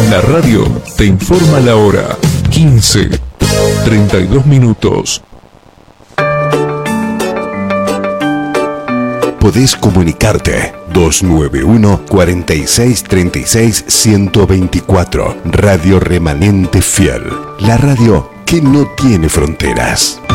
La radio te informa la hora. 15:32. Podés comunicarte 291 46 36 124. Radio Remanente Fiel. La radio que no tiene fronteras.